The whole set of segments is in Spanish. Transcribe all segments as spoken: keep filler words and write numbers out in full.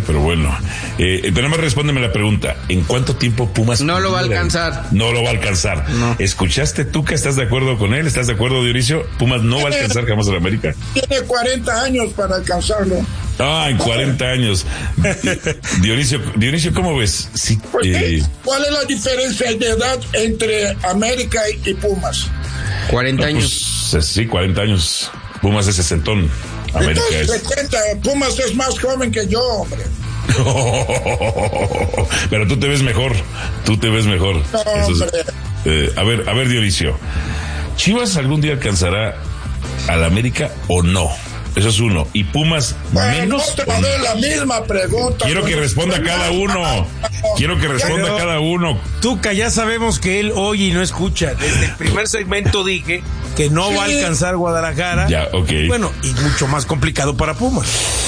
pero bueno. Eh, pero nada más respóndeme la pregunta. ¿En cuánto tiempo Pumas? No lo va a alcanzar. No lo va a alcanzar. No. ¿Escuchaste tú que estás de acuerdo con él? ¿Estás de acuerdo, Dionisio? Pumas no va a alcanzar jamás a la América. Tiene cuarenta años para alcanzarlo. Ah, en cuarenta años. Dionisio, Dionisio, ¿cómo ves? Sí, eh... ¿Cuál es la diferencia de edad entre América y Pumas? cuarenta no, años. Pues, sí, cuarenta años. Pumas es sesentón. América Entonces, es... setenta. Pumas es más joven que yo, hombre. Pero tú te ves mejor. Tú te ves mejor. No, Eso es, eh, a ver, a ver, Dionisio. ¿Chivas algún día alcanzará a la América o no? Eso es uno. ¿Y Pumas bueno, menos? Otra vez la misma pregunta. Quiero que responda cada uno. Quiero que responda cada uno. Tuca, ya sabemos que él oye y no escucha. Desde el primer segmento dije que no sí. va a alcanzar Guadalajara. Ya, ok. Bueno, y mucho más complicado para Pumas.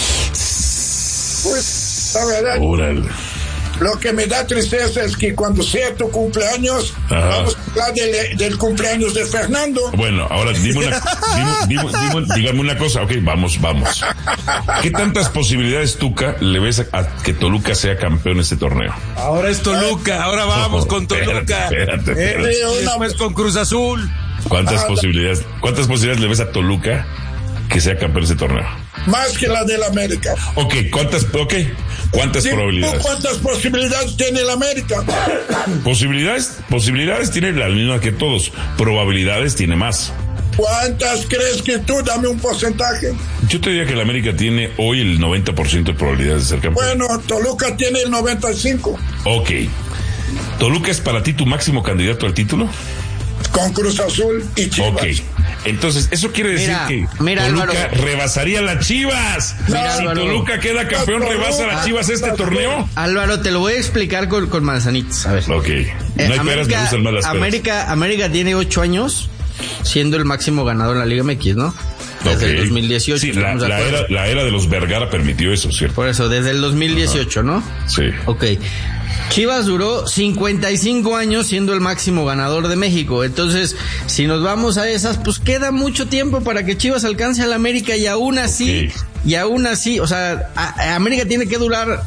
Pues, la verdad. Órale. Lo que me da tristeza es que cuando sea tu cumpleaños, Ajá. vamos a hablar del, del cumpleaños de Fernando. Bueno, ahora dime una, dime, dime, dime, dígame una cosa, ok, vamos, vamos. ¿Qué tantas posibilidades, Tuca, le ves a, a que Toluca sea campeón en este torneo? Ahora es Toluca, ahora vamos oh, con Toluca. Espérate, espérate, espérate. Eh, después con Cruz Azul. ¿Cuántas ah, posibilidades, cuántas posibilidades le ves a Toluca que sea campeón en este torneo? Más que la del América. Ok, ¿cuántas, okay. ¿Cuántas sí, probabilidades? ¿Cuántas posibilidades tiene el América? Posibilidades, posibilidades tiene la misma que todos. Probabilidades tiene más. ¿Cuántas crees que tú? Dame un porcentaje. Yo te diría que el América tiene hoy el noventa por ciento de probabilidades de ser campeón. Bueno, Toluca tiene el noventa y cinco. Ok. ¿Toluca es para ti tu máximo candidato al título? Con Cruz Azul y Chivas. Ok. Entonces, eso quiere decir mira, que mira, Toluca Álvaro. rebasaría a las Chivas. Mira, si Álvaro. Toluca queda campeón, ¿rebasa a las Chivas este torneo? Álvaro, te lo voy a explicar con, con manzanitas. A ver. Ok. No eh, hay América, peras, me gustan más las peras. América, América tiene ocho años siendo el máximo ganador en la Liga M X, ¿no? Desde okay. el dos mil dieciocho. Sí, la, la, era, la era de los Vergara permitió eso, ¿cierto? Por eso, desde el dos mil dieciocho, Ajá. ¿no? Sí. Ok. Chivas duró cincuenta y cinco años siendo el máximo ganador de México. Entonces, si nos vamos a esas, pues queda mucho tiempo para que Chivas alcance a la América y aún así, okay. y aún así, o sea, a, a América tiene que durar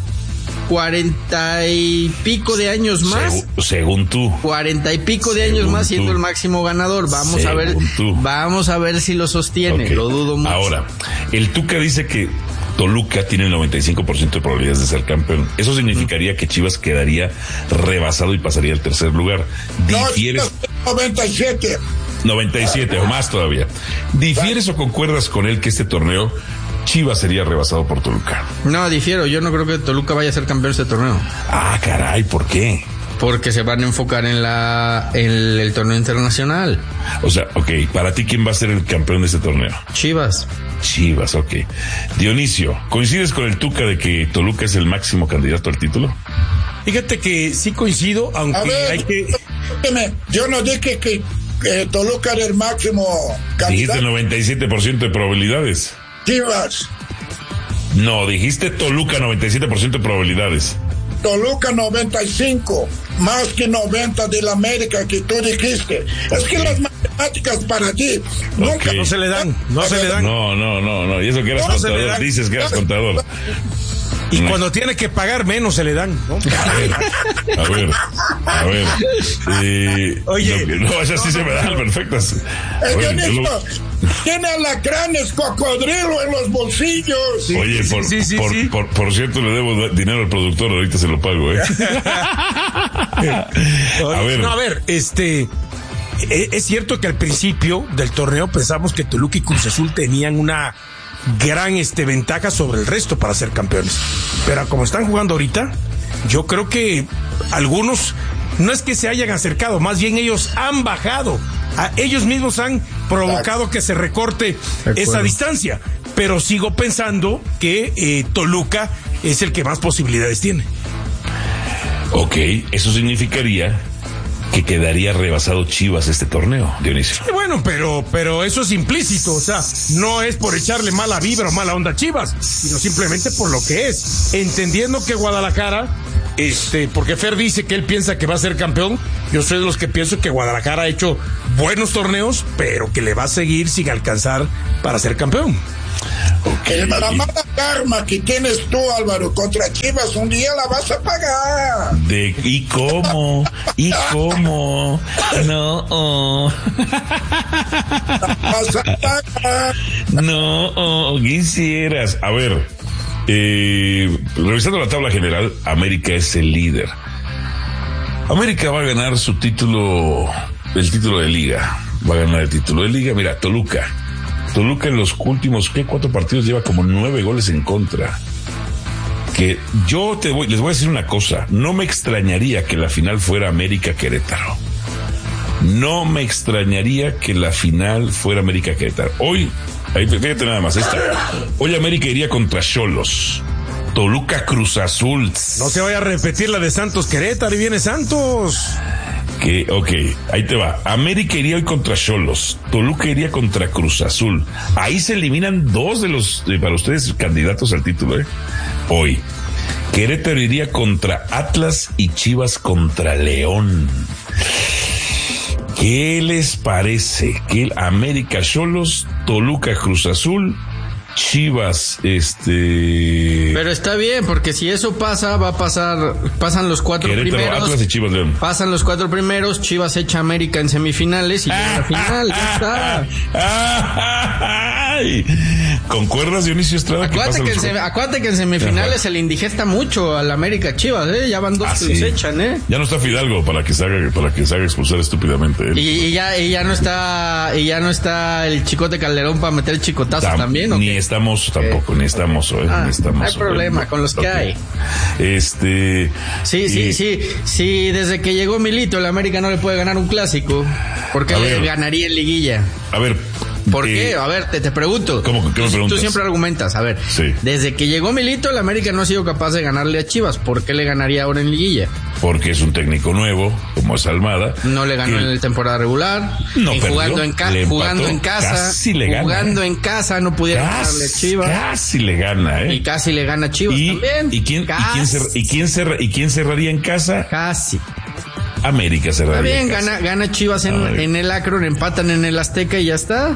cuarenta y pico de años más. Según, según tú. Cuarenta y pico de según años más siendo tú. El máximo ganador. Vamos según a ver, tú. vamos a ver si lo sostiene. Okay. Lo dudo mucho. Ahora, el Tuca dice que Toluca tiene el noventa y cinco por ciento de probabilidades de ser campeón. Eso significaría que Chivas quedaría rebasado y pasaría al tercer lugar. ¿Difieres? No, noventa y siete. noventa y siete o más todavía. ¿Difieres o concuerdas con él que este torneo Chivas sería rebasado por Toluca? No, difiero. Yo no creo que Toluca vaya a ser campeón este torneo. Ah, caray, ¿por qué? Porque se van a enfocar en la en el, el torneo internacional. O sea, ok, para ti, ¿quién va a ser el campeón de este torneo? Chivas. Chivas, ok. Dionisio, ¿coincides con el Tuca de que Toluca es el máximo candidato al título? Fíjate que sí coincido, aunque a ver, hay que... Yo no dije que eh, Toluca era el máximo candidato. Dijiste noventa y siete por ciento de probabilidades. Chivas. No, dijiste Toluca noventa y siete por ciento de probabilidades. Toluca noventa y cinco, más que noventa del América que tú dijiste. Okay. Es que las matemáticas para ti nunca okay. no se le dan, no se le dan. No, no, no, no, y eso que eras no contador, dices que eras contador. Y no. Cuando tiene que pagar menos se le dan, ¿no? A ver, a ver, a ver. Eh, Oye, no, no, esas sí no, se me dan perfectas. Tiene alacranes, cocodrilo en los bolsillos. Sí, Oye, por, sí, sí, por, sí. Por, por, por cierto, le debo dinero al productor, ahorita se lo pago, ¿eh? a ver. No, a ver, este... Es cierto que al principio del torneo pensamos que Toluca y Cruz Azul tenían una gran este, ventaja sobre el resto para ser campeones. Pero como están jugando ahorita, yo creo que algunos no es que se hayan acercado, más bien ellos han bajado. A ellos mismos han provocado que se recorte esa distancia. Pero sigo pensando que eh, Toluca es el que más posibilidades tiene. Ok, eso significaría que quedaría rebasado Chivas este torneo, Dionisio. Sí, bueno, pero, pero eso es implícito, o sea, no es por echarle mala vibra o mala onda a Chivas, sino simplemente por lo que es, entendiendo que Guadalajara, este, porque Fer dice que él piensa que va a ser campeón, yo soy de los que pienso que Guadalajara ha hecho buenos torneos, pero que le va a seguir sin alcanzar para ser campeón. Okay. El, la mala karma que tienes tú, Álvaro, contra Chivas, un día la vas a pagar. De, ¿y cómo? ¿Y cómo? No. Oh. La vas a pagar. No, oh, quisieras. A ver, eh, revisando la tabla general, América es el líder. América va a ganar su título, el título de liga. Va a ganar el título de liga. Mira, Toluca. Toluca en los últimos, ¿qué? Cuatro partidos lleva como nueve goles en contra. Que yo te voy, les voy a decir una cosa. No me extrañaría que la final fuera América-Querétaro. No me extrañaría que la final fuera América-Querétaro. Hoy, ahí, fíjate nada más, esta. Hoy América iría contra Xolos. Toluca Cruz Azul. No se vaya a repetir la de Santos Querétaro y viene Santos. Que, ok, ahí te va. América iría hoy contra Xolos. Toluca iría contra Cruz Azul. Ahí se eliminan dos de los, eh, para ustedes, candidatos al título, ¿eh? Hoy. Querétaro iría contra Atlas y Chivas contra León. ¿Qué les parece? Que América Xolos, Toluca Cruz Azul, Chivas, este... Pero está bien, porque si eso pasa, va a pasar, pasan los cuatro Querétaro, primeros. Atlas y Chivas León. Pasan los cuatro primeros, Chivas echa América en semifinales y llega a la final, ya está. Ay, ¿concuerdas, Dionisio Estrada? Acuérdate que, que, en sem- acuérdate que en semifinales se le indigesta mucho al América Chivas, ¿eh? Ya van dos ah, que sí. los echan, ¿eh? Ya no está Fidalgo para que se haga, para que se haga expulsar estúpidamente. ¿eh? Y, y ya, y ya no está, y ya no está el Chicote Calderón para meter chicotazos Tam, también, ¿o Ni qué? estamos tampoco, eh. ni estamos, ¿eh? Ah, ni estamos. no hay problema ¿eh? con los que okay. hay. Este. Sí, sí, y... sí, sí, desde que llegó Milito, el América no le puede ganar un clásico. ¿Por qué le ganaría en liguilla? A ver. ¿Por eh, qué? A ver, te, te pregunto. ¿Cómo? ¿Qué me preguntas? Tú siempre argumentas, a ver. Sí. Desde que llegó Milito, el América no ha sido capaz de ganarle a Chivas. ¿Por qué le ganaría ahora en liguilla? Porque es un técnico nuevo, como es Almada. No le ganó que... en la temporada regular. No en perdió, jugando en, ca- jugando en casa. Casi le gana. Jugando en casa no pudiera casi, ganarle a Chivas. Casi le gana, ¿eh? Y casi le gana a Chivas y, también. ¿Y quién, ¿y quién, cer- y, quién cer- ¿Y quién cerraría en casa? Casi. América cerraría. Está bien, en casa. gana, gana Chivas en, en el Akron, empatan en el Azteca y ya está.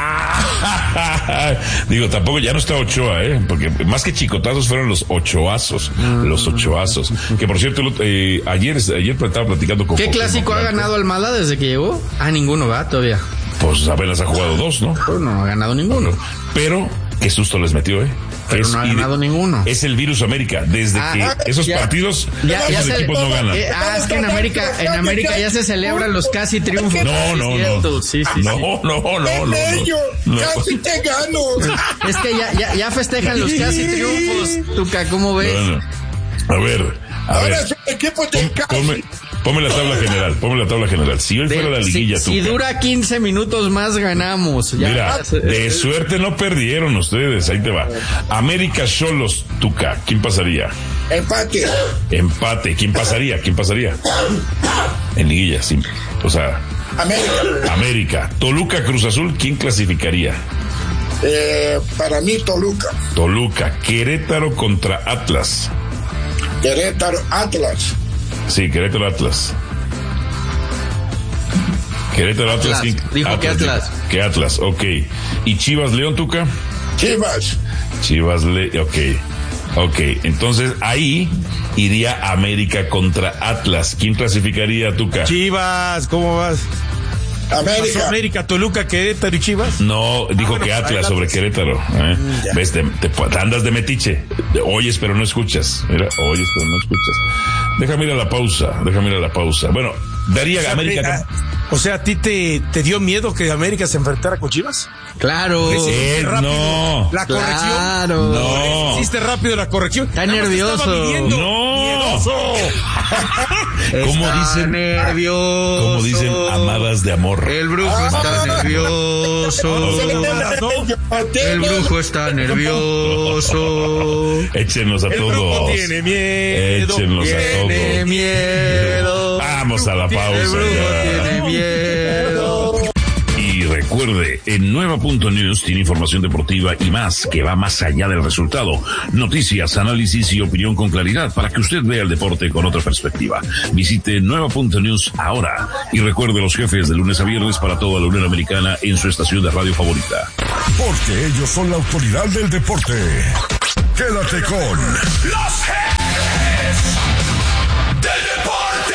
Ah, digo, tampoco ya no está Ochoa, ¿eh? Porque más que chicotazos fueron los ochoazos. Mm. Los ochoazos. Que por cierto, eh, ayer, ayer estaba platicando con. ¿Qué clásico ha ganado Almada desde que llegó? Ah, ninguno, ¿va? Todavía. Pues apenas ha jugado dos, ¿no? Pues no ha ganado ninguno. Pero, qué susto les metió, ¿eh? Pero es, no ha ganado ninguno. Es el virus América. Desde ah, que esos ya, partidos, ya, ya esos se, equipos no ganan. Eh, ah, es que en América, en América ya se celebran los casi triunfos. No, no, no. Sí, sí, no, sí. no, no, no, no, no, no. Casi te gano. Es que ya, ya, ya festejan los casi triunfos. Tuca, ¿cómo ves? Bueno, a ver, a Ahora ver. es el equipo de casi. Ponme la tabla general, ponme la tabla general. Si hoy de, fuera la liguilla, si, si dura quince minutos más, ganamos. Ya. Mira, de suerte no perdieron ustedes. Ahí te va. América Xolos, Tuca. ¿Quién pasaría? Empate. Empate. ¿Quién pasaría? ¿Quién pasaría? En liguilla, sí. O sea. América. América. Toluca Cruz Azul, ¿quién clasificaría? Eh, para mí, Toluca. Toluca. Querétaro contra Atlas. Querétaro, Atlas. Sí, Querétaro Atlas. Querétaro Atlas. Atlas. Dijo Atlas, que Atlas. Dijo, que Atlas, ok. ¿Y Chivas León, Tuca? Chivas. Chivas León, ok. Ok, entonces ahí iría América contra Atlas. ¿Quién clasificaría, Tuca? Chivas, ¿cómo vas? América. América, Toluca, Querétaro y Chivas. No, dijo ah, bueno, que Atlas sobre Querétaro. ¿eh? ¿Ves? Te, te, te andas de metiche. Oyes, pero no escuchas. Mira, oyes, pero no escuchas. Déjame ir a la pausa. Déjame ir a la pausa. Bueno, daría o sea, América. A, o sea, ¿a ti te, te dio miedo que América se enfrentara con Chivas? Claro. Eh, no. La corrección. Claro. No. Hiciste rápido la corrección. Está nervioso. No. Miedoso. ¿Cómo dicen? Nervioso. Como dicen, amadas de amor. El brujo está nervioso. El brujo está nervioso. Échenos a El todos. brujo tiene miedo. Échenos tiene a todos. Tiene miedo. Vamos a la pausa. El brujo ya. tiene miedo. Y recuerde, en Nueva Punto News tiene información deportiva y más que va más allá del resultado. Noticias, análisis y opinión con claridad para que usted vea el deporte con otra perspectiva. Visite Nueva Punto News ahora y recuerde los jefes de lunes a viernes para toda la Unión Americana en su estación de radio favorita. porque ellos son la autoridad del deporte. Quédate con los Jefes del Deporte.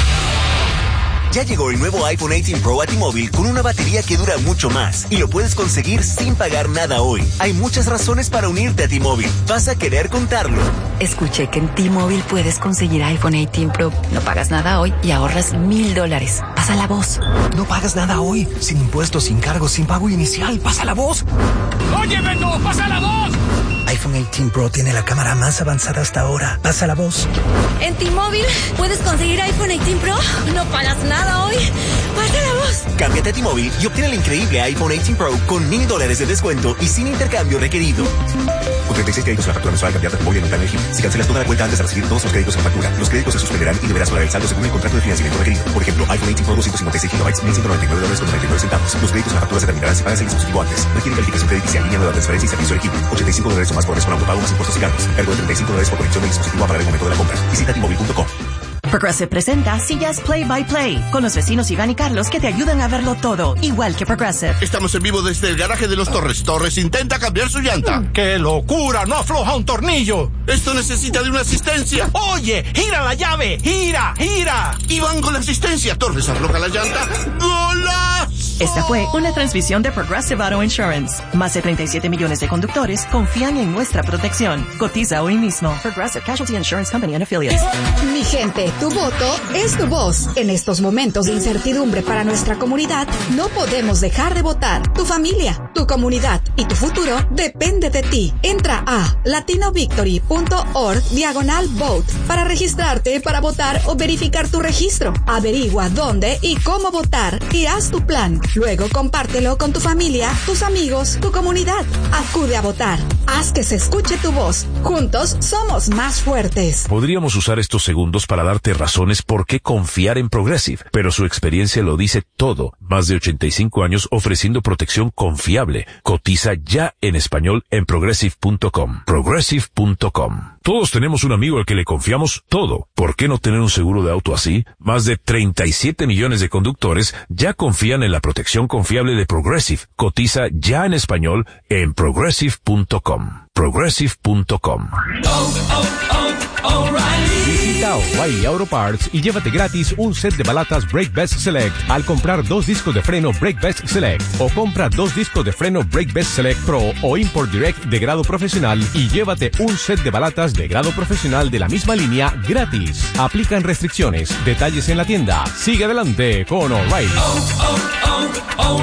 Ya llegó el nuevo iPhone dieciocho Pro a T-Mobile con una batería que dura mucho más y lo puedes conseguir sin pagar nada hoy. Hay muchas razones para unirte a T-Mobile. Vas a querer contarlo. Escuché que en T-Mobile puedes conseguir iPhone dieciocho Pro. No pagas nada hoy y ahorras mil dólares. Pasa la voz. No pagas nada hoy. Sin impuestos, sin cargos, sin pago inicial. Pasa la voz. ¡Oye, Beto! ¡Pasa la voz! iPhone dieciocho Pro tiene la cámara más avanzada hasta ahora. Pasa la voz. En T-Mobile puedes conseguir iPhone dieciocho Pro. No pagas nada hoy. Pasa la voz. Cámbiate a T-Mobile y obtén el increíble iPhone dieciocho Pro con mil dólares de descuento y sin intercambio requerido. Con treinta y seis créditos en la factura mensual cambiada de móvil en un plan elegible. Si cancelas toda la cuenta antes de recibir todos los créditos en la factura, los créditos se suspenderán y deberás pagar el saldo según el contrato de financiamiento requerido. Por ejemplo, iPhone dieciocho Pro doscientos cincuenta y seis gigabytes, mil ciento noventa y nueve dólares con noventa y nueve centavos. Los créditos en la factura se terminarán si pagas el dispositivo antes. Requiere calificación crediticia, línea de transferencia y servicio elegible. ochenta y cinco dólares o más por mes con autopago más impuestos y cargos. Cargo de treinta y cinco dólares por conexión del dispositivo a pagar el momento de la compra. Visita T Mobile punto com. Progressive presenta Sillas Play by Play con los vecinos Iván y Carlos que te ayudan a verlo todo, igual que Progressive. Estamos en vivo desde el garaje de los Torres. Torres intenta cambiar su llanta. ¡Qué locura! ¡No afloja un tornillo! Esto necesita de una asistencia. Oye, gira la llave, gira, gira. Iván con la asistencia. Torres afloja la llanta. ¡Golazo! Esta fue una transmisión de Progressive Auto Insurance. Más de treinta y siete millones de conductores confían en nuestra protección. Cotiza hoy mismo. Progressive Casualty Insurance Company and Affiliates. Mi gente, tu voto es tu voz. En estos momentos de incertidumbre para nuestra comunidad, no podemos dejar de votar. Tu familia, tu comunidad y tu futuro depende de ti. Entra a latinovictory.org diagonal vote para registrarte para votar o verificar tu registro. Averigua dónde y cómo votar y haz tu plan. Luego compártelo con tu familia, tus amigos, tu comunidad. Acude a votar. Haz que se escuche tu voz. Juntos somos más fuertes. Podríamos usar estos segundos para darte razones por qué confiar en Progressive, pero su experiencia lo dice todo. Más de ochenta y cinco años ofreciendo protección confiable. Cotiza ya en español en progressive punto com. progressive punto com. Todos tenemos un amigo al que le confiamos todo. ¿Por qué no tener un seguro de auto así? Más de treinta y siete millones de conductores ya confían en la protección confiable de Progressive. Cotiza ya en español en progressive punto com. progressive punto com. Oh, oh, oh, O'Reilly. Visita O'Reilly Auto Parts y llévate gratis un set de balatas Brake Best Select al comprar dos discos de freno Brake Best Select, o compra dos discos de freno Brake Best Select Pro o Import Direct de grado profesional y llévate un set de balatas de grado profesional de la misma línea gratis. Aplican restricciones. Detalles en la tienda. Sigue adelante con O'Reilly. Oh, oh, oh,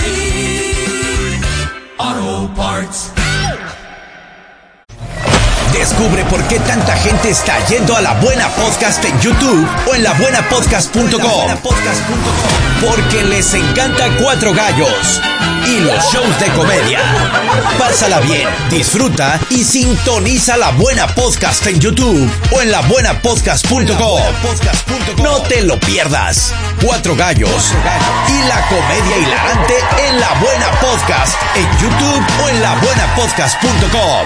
O'Reilly Auto Parts. Descubre por qué tanta gente está yendo a La Buena Podcast en YouTube o en la buena podcast punto com. Porque les encanta Cuatro Gallos y los shows de comedia. Pásala bien, disfruta y sintoniza La Buena Podcast en YouTube o en la buena podcast punto com. No te lo pierdas. Cuatro Gallos y la comedia hilarante en La Buena Podcast en YouTube o en la buena podcast punto com.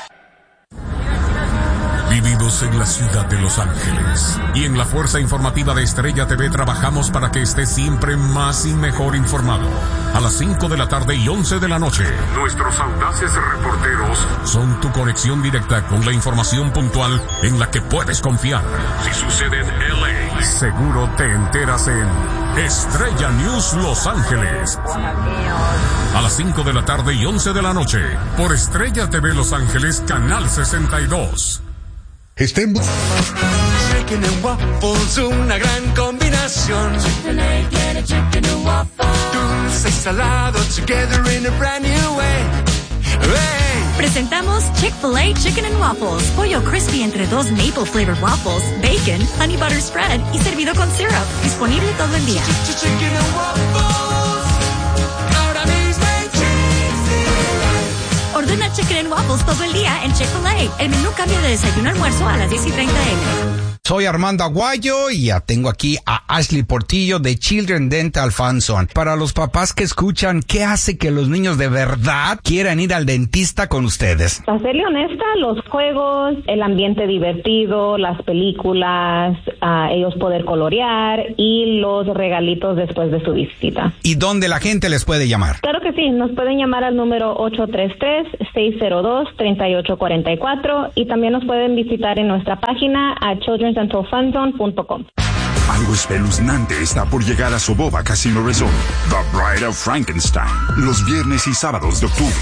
Vivimos en la ciudad de Los Ángeles y en la Fuerza Informativa de Estrella T V trabajamos para que estés siempre más y mejor informado. A las cinco de la tarde y once de la noche, nuestros audaces reporteros son tu conexión directa con la información puntual en la que puedes confiar. Si sucede en L A, seguro te enteras en Estrella News Los Ángeles. A las cinco de la tarde y once de la noche, por Estrella T V Los Ángeles, Canal sesenta y dos. Estén Chicken and waffles, una gran combinación. Chick-fil-A tiene chicken and waffles. Dulce y salado together in a brand new way. Hey. Presentamos Chick-fil-A Chicken and Waffles. Pollo crispy entre dos maple flavored waffles, bacon, honey butter spread y servido con syrup. Disponible todo el día. Chicken and waffles. Ahora mismo en Chick-fil-A. Ordena Chicken and Waffles todo el día en Chick-fil-A. El menú cambia de desayuno a almuerzo a las diez y treinta eme. Soy Armando Aguayo y ya tengo aquí a Ashley Portillo de Children Dental Funson. Para los papás que escuchan, ¿qué hace que los niños de verdad quieran ir al dentista con ustedes? Para serle honesta, los juegos, el ambiente divertido, las películas, uh, ellos poder colorear y los regalitos después de su visita. ¿Y dónde la gente les puede llamar? Claro que sí, nos pueden llamar al número ocho tres tres, seis cero dos, tres ocho cuatro cuatro y también nos pueden visitar en nuestra página a children dental fun zone punto com. Algo espeluznante está por llegar a Soboba Casino Resort, The Bride of Frankenstein, los viernes y sábados de octubre.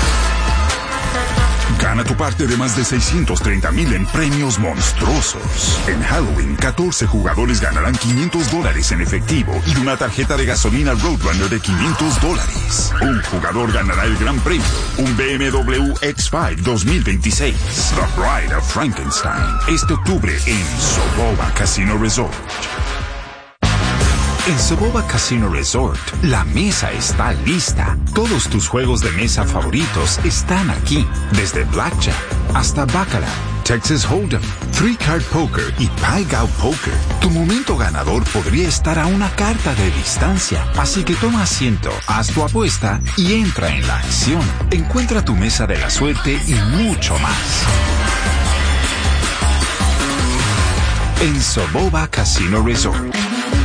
Gana tu parte de más de seiscientos treinta mil en premios monstruosos. En Halloween, catorce jugadores ganarán quinientos dólares en efectivo y una tarjeta de gasolina Roadrunner de quinientos dólares. Un jugador ganará el gran premio, un B M W X cinco dos mil veintiséis. The Bride of Frankenstein, este octubre en Soboba Casino Resort. En Soboba Casino Resort, la mesa está lista. Todos tus juegos de mesa favoritos están aquí. Desde Blackjack hasta Baccarat, Texas Hold'em, Three Card Poker y Pai Gow Poker. Tu momento ganador podría estar a una carta de distancia. Así que toma asiento, haz tu apuesta y entra en la acción. Encuentra tu mesa de la suerte y mucho más. En Soboba Casino Resort.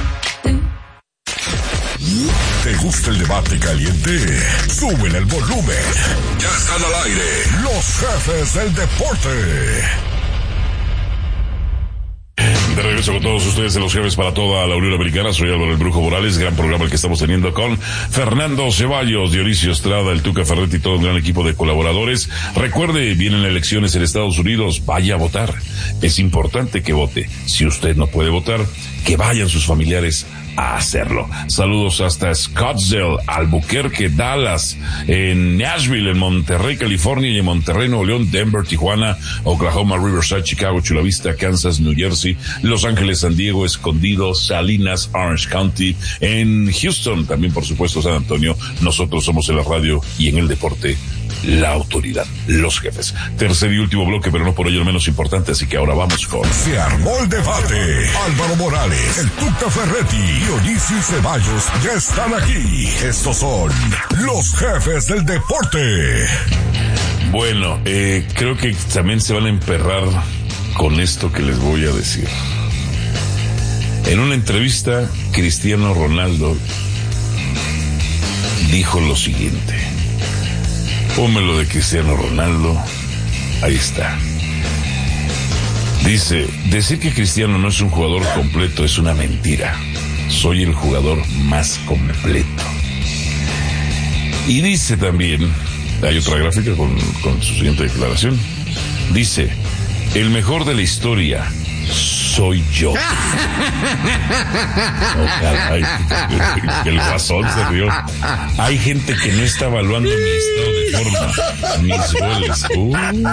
¿Te gusta el debate caliente? Súbele el volumen. Ya están al aire los jefes del deporte. De regreso con todos ustedes en los jefes para toda la Unión Americana. Soy Álvaro el Brujo Morales. Gran programa el que estamos teniendo con Fernando Ceballos, Dionisio Estrada, el Tuca Ferretti y todo un gran equipo de colaboradores. Recuerde, vienen elecciones en Estados Unidos. Vaya a votar. Es importante que vote. Si usted no puede votar, que vayan sus familiares a hacerlo. Saludos hasta Scottsdale, Albuquerque, Dallas, en Nashville, en Monterrey, California, y en Monterrey, Nuevo León, Denver, Tijuana, Oklahoma, Riverside, Chicago, Chula Vista, Kansas, New Jersey, Los Ángeles, San Diego, Escondido, Salinas, Orange County, en Houston, también por supuesto San Antonio. Nosotros somos en la radio y en el deporte la autoridad, los jefes. Tercer y último bloque, pero no por ello el menos importante, así que ahora vamos con... Se armó el debate. Álvaro Morales, el Tuca Ferretti y Dionisio Ceballos ya están aquí. Estos son los jefes del deporte. Bueno, eh, creo que también se van a emperrar con esto que les voy a decir. En una entrevista, Cristiano Ronaldo dijo lo siguiente. Pónmelo de Cristiano Ronaldo. Ahí está. Dice, decir que Cristiano no es un jugador completo es una mentira. Soy el jugador más completo. Y dice también, hay otra gráfica con, con su siguiente declaración. Dice, el mejor de la historia soy yo. Oh, caray, el guasón se rió. Hay gente que no está evaluando mi estado de forma, mis goles. Uh.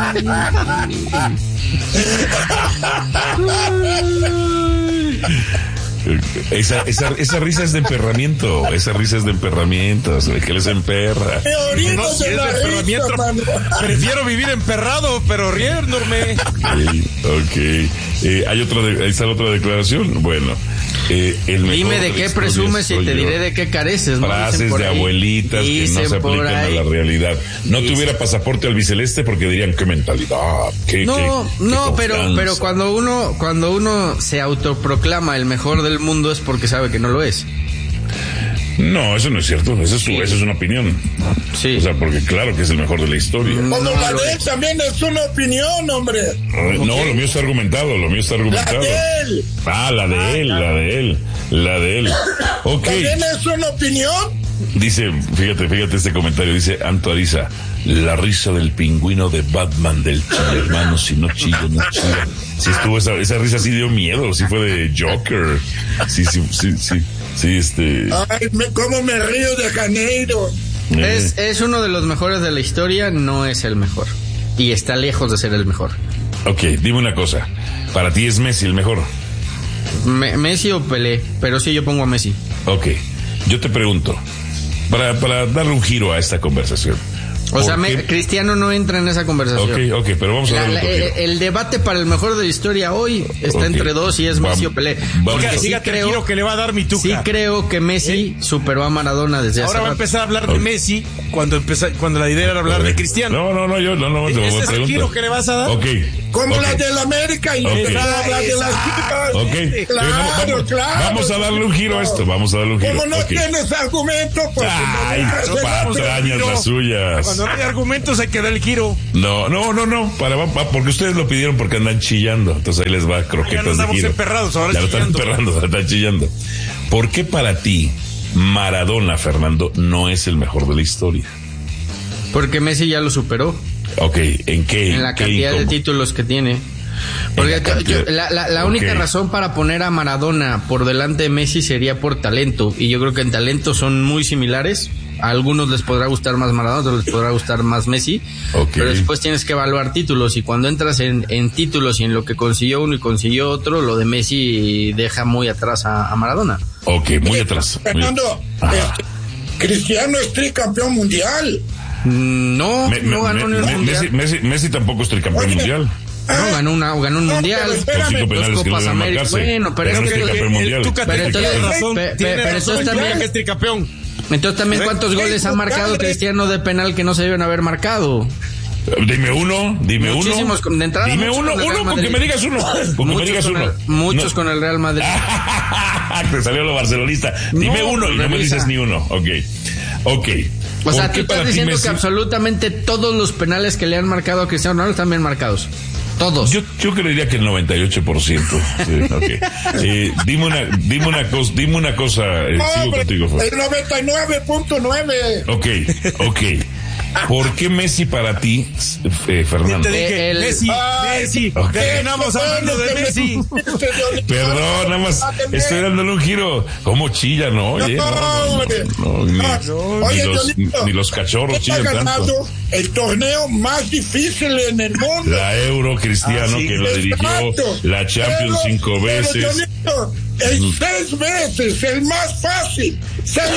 Esa, esa, esa risa es de emperramiento. Esa risa es de emperramiento. Que les emperra. No, si es de emperramiento, prefiero vivir emperrado, pero riéndome. Okay, ok. Eh, hay otra, de, ahí está la otra declaración. Bueno, eh, el mejor dime de, de qué presumes y te yo. diré de qué careces. ¿No? Frases de abuelitas que no se aplican a la realidad. No Dicen. tuviera pasaporte albiceleste porque dirían qué mentalidad. Qué, no, qué, no, qué pero, pero cuando uno, cuando uno se autoproclama el mejor del mundo es porque sabe que no lo es. No, eso no es cierto. Eso es, su, eso es una opinión. Sí. O sea, porque claro que es el mejor de la historia. Como no, la de él también es una opinión, hombre. No, no, lo mío está argumentado, lo mío está argumentado. La de él. Ah, la de ah, él, la de él, la de él. Ok. ¿También es una opinión? Dice, fíjate, fíjate este comentario, dice Anto Ariza, la risa del pingüino de Batman del chile, hermano, si no chilla, no chilla. Sí estuvo, esa, esa risa sí dio miedo, sí fue de Joker. Sí, sí, sí, sí. Sí, este... Ay, me, cómo me río de Janeiro. Eh. Es, es uno de los mejores de la historia, no es el mejor. Y está lejos de ser el mejor. Ok, dime una cosa. Para ti es Messi el mejor. Me, Messi o Pelé, pero sí yo pongo a Messi. Ok, yo te pregunto, para, para darle un giro a esta conversación, O sea, me, Cristiano no entra en esa conversación. Ok, ok, pero vamos a la, ver. La, el, el debate para el mejor de la historia hoy está okay. entre dos y es Messi Va, o Pelé. Porque sí creo que le va a dar mi tuca. Sí creo que Messi ¿Eh? superó a Maradona desde Ahora hace va a empezar a hablar de Messi cuando empezó, cuando la idea era hablar de Cristiano. No, no, no, yo no, no, no ¿Ese es el giro que le vas a dar? Ok. Como okay. la del América y okay. la de las chicas. Ok. Claro, vamos, claro. Vamos a darle un giro a esto, vamos a darle un giro. Como no okay. tienes argumento, pues... Ay, no patrañas las suyas. Cuando no hay argumentos hay que dar el giro. No, no, no, no, para, porque ustedes lo pidieron porque andan chillando, entonces ahí les va croquetas ya nos de giro. Emperrados, ahora ya lo están chillando. emperrando, están chillando. ¿Por qué para ti Maradona, Fernando, no es el mejor de la historia? Porque Messi ya lo superó. Ok, ¿en qué? En la ¿qué cantidad de títulos que tiene. Porque la, yo, la, la, la única okay. razón para poner a Maradona por delante de Messi sería por talento. Y yo creo que en talento son muy similares. A algunos les podrá gustar más Maradona, a otros les podrá gustar más Messi. Okay. Pero después tienes que evaluar títulos. Y cuando entras en, en títulos y en lo que consiguió uno y consiguió otro, lo de Messi deja muy atrás a, a Maradona. Ok, muy atrás. Fernando, este, Cristiano es tricampeón mundial. No, me, no ganó me, ni un me, mundial. Messi, Messi, Messi tampoco es tricampeón Oye, mundial. No, ganó una, ganó un no, mundial, dos Copas América. Bueno, pero, pero es que, que, que mundial. Tú pero entonces, razón, pe, pe, pero entonces también que es tricampeón. Entonces también cuántos ¿Eh? goles ha marcado Cristiano de penal que no se deben haber marcado. Dime uno, dime Muchísimos, uno. De entrada, dime uno, uno, con que me digas uno. Con que me digas uno. El, muchos no. con el Real Madrid. Te salió lo barcelonista. Dime no, uno y no me dices ni uno. Ok. Ok. O sea, tú estás diciendo Messi? que absolutamente todos los penales que le han marcado a Cristiano Ronaldo están bien marcados. Todos. Yo, yo creería que el noventa y ocho por ciento. Sí, okay. eh, dime una, dime una cosa, dime una cosa. Eh, no, sigo contigo, Fred. El noventa y nueve punto nueve. Ok, ok. ¿Por qué Messi para ti, eh, Fernando? Te dije, el... Messi, Ay, Messi. Okay. Terminamos hablando de Messi. Perdón, nada más estoy dándole un giro. ¿Cómo chilla, no? Oye, no, no, no, no, ni, no, Oye, ni, los, ni los cachorros chillan tanto. El torneo más difícil en el mundo. La Euro, Cristiano, ah, sí, que lo dirigió. La Champions pero, cinco veces. Pero, Jonito, el mm. seis veces, el más fácil. Seis...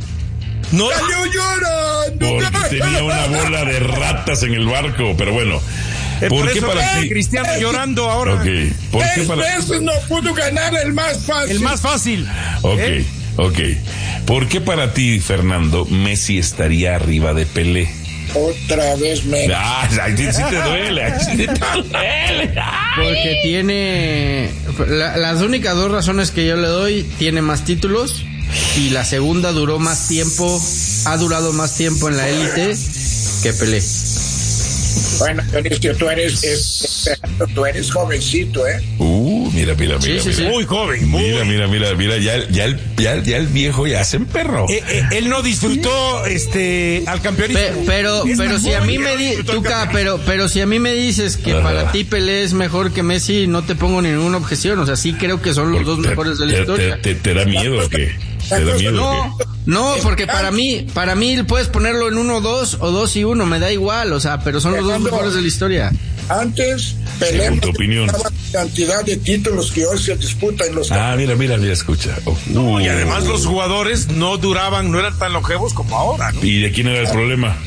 No. Salió llorando. Porque tenía una bola de ratas en el barco, pero bueno. Eh, ¿Por, por qué eso para ti? Cristiano llorando ahora? Okay. ¿Por qué para veces no pudo ganar el más fácil? El más fácil. Ok, ¿Eh? ok. ¿Por qué para ti, Fernando, Messi estaría arriba de Pelé? Otra vez Messi. Ah, sí te duele, sí te duele. Porque tiene la, las únicas dos razones que yo le doy, tiene más títulos. Y la segunda duró más tiempo, ha durado más tiempo en la élite que Pelé. Bueno, Dionisio, tú eres, es, tú eres jovencito, ¿eh? Uh, mira, mira, mira. Sí, sí, mira. sí. Muy joven, muy. Mira, mira, mira, mira, ya, ya, el, ya, ya el viejo ya se emperró. Eh, eh, él no disfrutó este al campeonismo. Pe, pero, es pero si a mí me di, Tuca, pero, pero si a mí me dices que Ajá. para ti Pelé es mejor que Messi, no te pongo ninguna objeción. O sea, sí creo que son los Porque dos te, mejores de la te, historia. Te, te, ¿Te da miedo o qué? ¿Te da miedo no, o qué? No, porque para mí, para mí puedes ponerlo en uno dos o dos y uno, me da igual, o sea, pero son los dos mejores de la historia. Antes, Pelé tu opinión. La cantidad de títulos que hoy se disputan en los Ah, mira, mira, mira, escucha. Oh, no, y además los jugadores no duraban, no eran tan longevos como ahora, ¿no? ¿Y de quién era el problema?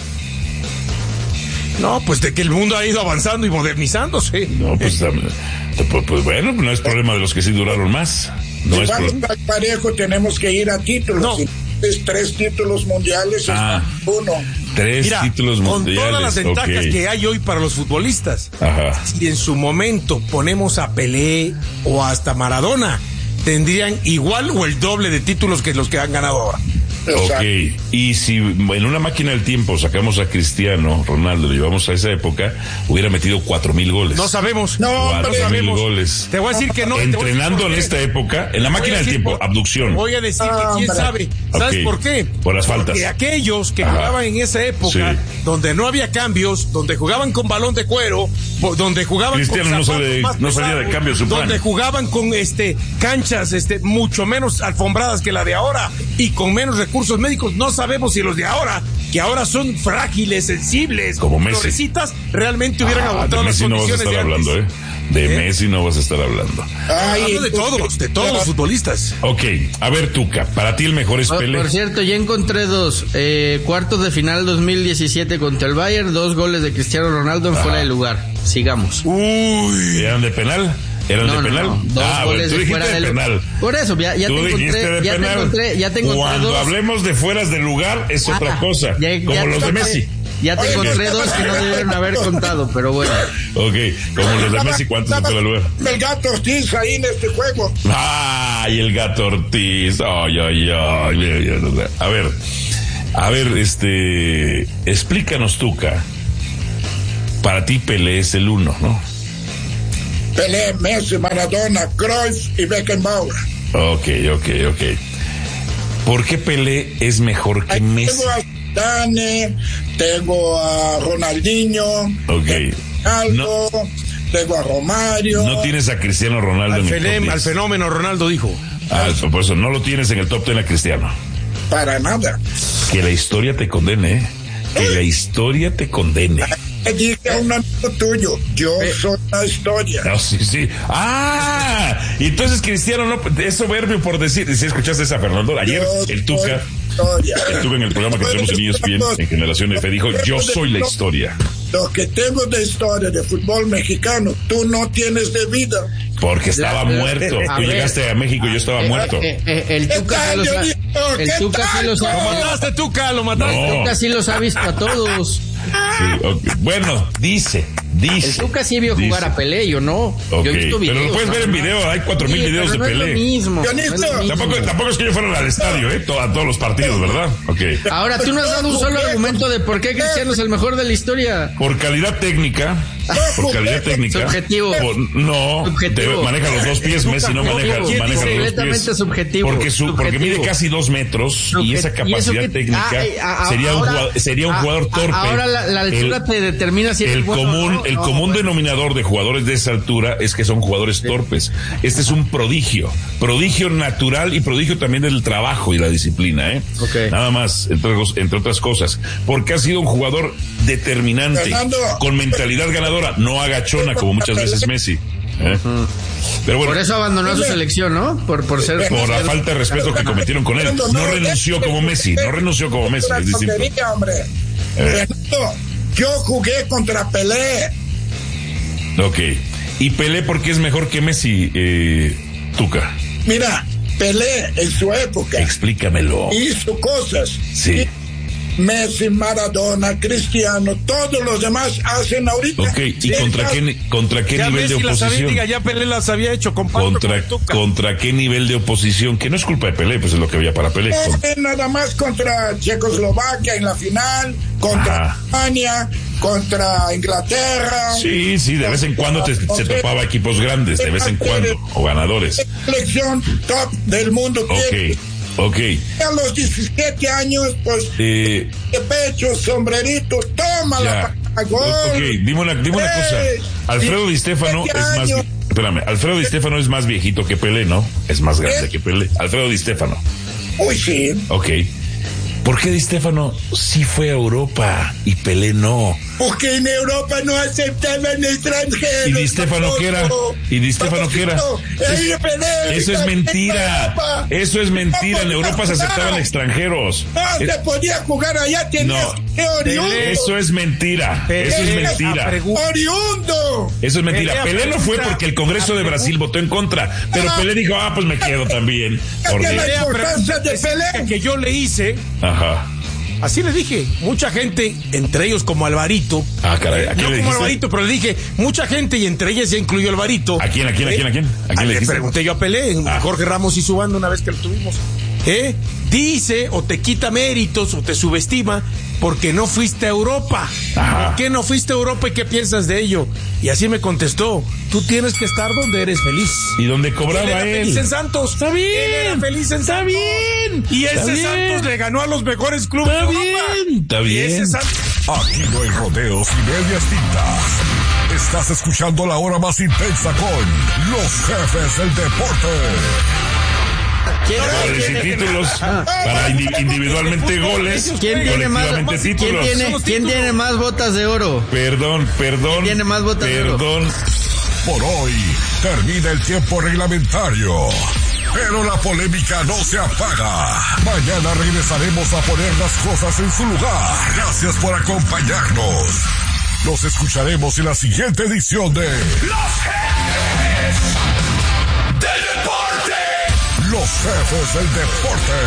No, pues de que el mundo ha ido avanzando y modernizándose. No, pues, pues, pues bueno, no es problema de los que sí duraron más. No si es vamos pro... al parejo, tenemos que ir a títulos. No. Es tres títulos mundiales, ah, uno. Tres Mira, títulos mundiales. Con todas las ventajas okay. que hay hoy para los futbolistas, Ajá. si en su momento ponemos a Pelé o hasta Maradona, tendrían igual o el doble de títulos que los que han ganado ahora. Ok, y si en una máquina del tiempo sacamos a Cristiano Ronaldo, lo llevamos a esa época, hubiera metido cuatro mil goles. No sabemos. No, cuatro no mil goles. Te voy a decir que no. Entrenando en esta época, en la máquina del tiempo, por, abducción. Voy a decir que quién sabe. ¿Sabes okay. por qué? Por las faltas. Porque aquellos que Ajá. jugaban en esa época, sí. donde no había cambios, donde jugaban con balón de cuero, donde jugaban Cristiano con no, sale, no pesados, salía de cambio su plan. Donde jugaban con este canchas este mucho menos alfombradas que la de ahora y con menos recursos médicos. No sabemos si los de ahora, que ahora son frágiles, sensibles, como Messi, florecitas, realmente hubieran ah, aguantado las no condiciones vas a estar de hablando, antes. ¿eh? De ¿Eh? Messi no vas a estar hablando. Ay, Hablo de todos, de todos los futbolistas. Ok, a ver, Tuca, para ti el mejor es Pelé. Por, por cierto, ya encontré dos. Eh, cuartos de final dos mil diecisiete contra el Bayern, dos goles de Cristiano Ronaldo en Ajá. fuera de lugar. Sigamos. Uy. ¿Eran de penal? ¿Eran no, de penal? No, no. Dos ah, goles bueno, tú de fuera de del penal. Por eso, ya, ya, te encontré, ya te encontré, ya te encontré Cuando dos. hablemos de fueras de lugar es ah, otra cosa, ya, como ya los de Messi. Ya te encontré dos que no debieron haber contado, pero bueno. Ok, como los de Messi, ¿cuántos se fuera de lugar? El Gato Ortiz ahí en este juego. Ay, el Gato Ortiz. Ay, ay, ay. A ver, a ver, este, explícanos, Tuca. Para ti Pelé es el uno, ¿no? Pelé, Messi, Maradona, Cruyff y Beckenbauer. Ok, ok, ok. ¿Por qué Pelé es mejor que Ahí Messi? Tengo a Dane, tengo a Ronaldinho, Ok. Ronaldo, no, tengo a Romario. No tienes a Cristiano Ronaldo al en fenem, el top al fenómeno Ronaldo dijo. Ah, por eso no lo tienes en el top ten a Cristiano. Para nada. Que la historia te condene, ¿eh? Que la historia te condene. Dije a un amigo tuyo, yo eh. soy la historia. No, sí, sí. Ah, y entonces Cristiano no es soberbio por decir, si escuchaste esa, Fernando, ayer yo el Tuca, el Tuca en el programa que tenemos en E S P N, en Generación F, dijo, yo soy la historia. Lo que tengo de historia de fútbol mexicano, tú no tienes de vida. Porque estaba la, muerto. Tú ver, llegaste a México y yo estaba eh, muerto. Eh, eh, el Tuca sí los ha, el Tuca sí los ha, Lo mataste, Tuca, lo mataste. No. El Tuca sí los ha visto a todos. Sí, okay. Bueno, dice, dice. El Tuca sí vio jugar dice. a Pelé, yo no. Okay. Yo he visto videos. Pero lo puedes ver en video, hay cuatro mil sí, videos de no Pelé. Es lo mismo, no es lo mismo. Tampoco, tampoco es que yo fuera al estadio, ¿eh? A todos los partidos, ¿verdad? Okay. Ahora tú no has dado un solo argumento de por qué Cristiano es el mejor de la historia. Por calidad técnica. Por calidad técnica. Subjetivo. Por, no, subjetivo. Te, maneja los dos pies, Messi no maneja, maneja los dos pies. Completamente subjetivo. Porque, su, porque mide casi dos metros Subjet y esa capacidad y técnica ah, ah, sería, ahora, un jugador, sería un jugador torpe. Ahora la, la altura el, te determina si el es bueno común, no, el no, común bueno. denominador de jugadores de esa altura es que son jugadores sí. torpes. Este es un prodigio, prodigio natural y prodigio también del trabajo y la disciplina, ¿eh? Okay. Nada más, entre, entre otras cosas, porque ha sido un jugador determinante, Fernando. Con mentalidad ganadora, no agachona como muchas veces Messi. ¿eh? Uh-huh. Pero bueno, por eso abandonó su selección, ¿no? Por, por ser por la falta de respeto que cometieron con él. No renunció como Messi, no renunció como Messi. Es distinto. Eh. Yo jugué contra Pelé. Ok. ¿Y Pelé por qué es mejor que Messi, eh, Tuca? Mira, Pelé en su época. Explícamelo. Hizo cosas. Sí. Messi, Maradona, Cristiano, todos los demás hacen ahorita. Ok, ¿y sí, contra qué, contra qué nivel Messi de oposición? Sabía, diga, ya Pelé las había hecho, contra, con ¿Contra qué nivel de oposición? Que no es culpa de Pelé, pues es lo que había para Pelé. Eh, nada más contra Checoslovaquia en la final, contra España, contra Inglaterra. Sí, sí, de vez en cuando te, se topaba equipos grandes, de vez en cuando, o ganadores. Selección top del mundo. Ok. Ok. A los diecisiete años, pues, eh, de pecho, sombrerito, toma la gol. Ok, dime una, dime una cosa. Alfredo Di Stéfano es más, espérame, Alfredo Di Stéfano es más viejito que Pelé, ¿no? Es más grande ¿Eh? que Pelé. Alfredo Di Stéfano. Uy, sí. Ok. ¿Por qué Di Stéfano sí fue a Europa y Pelé no? Porque en Europa no aceptaban extranjeros. ¿Y Di Stéfano qué era? ¿Y Di Stéfano qué era? Eso es mentira. Eso es mentira. En Europa se aceptaban extranjeros. No se podía jugar allá, tenías que oriundo. Eso es mentira. Eso es mentira. Oriundo. Eso es mentira. Pelé no fue porque el Congreso de Brasil votó en contra. Pero Pelé dijo, ah, pues me quedo también. Por la importancia de Pelé que yo le hice. Ajá. Así le dije, mucha gente, entre ellos como Alvarito. Ah, caray, ¿a quién no le como dijiste? Alvarito, pero le dije, mucha gente y entre ellas ya incluyó Alvarito. ¿A quién, a quién, ¿Eh? a quién, a quién? ¿A quién le, le le pregunté yo a Pelé, ah. Jorge Ramos y su banda una vez que lo tuvimos. ¿Eh? Dice o te quita méritos o te subestima porque no fuiste a Europa. Ajá. ¿Por qué no fuiste a Europa y qué piensas de ello? Y así me contestó, tú tienes que estar donde eres feliz. ¿Y donde cobraba él? Era él? Feliz en Santos. Está bien. Él era feliz en Está Santos. bien. Y ese bien. Santos le ganó a los mejores clubes Está de Europa. Bien. Está bien. Y ese Santos... Aquí no hay rodeos y medias tintas. Estás escuchando la hora más intensa con los jefes del deporte. Goles y títulos. Para indi- individualmente goles. ¿Quién tiene más, colectivamente ¿quién títulos. tiene, ¿quién tiene más botas de oro? Perdón, perdón. ¿Quién tiene más botas de oro? Perdón. Por hoy termina el tiempo reglamentario. Pero la polémica no se apaga. Mañana regresaremos a poner las cosas en su lugar. Gracias por acompañarnos. Nos escucharemos en la siguiente edición de Los Jefes del Deporte. Los Jefes del Deporte.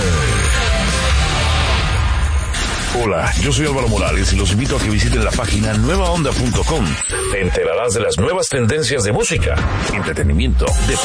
Hola, yo soy Álvaro Morales y los invito a que visiten la página nueva onda punto com. Te enterarás de las nuevas tendencias de música, entretenimiento, deporte.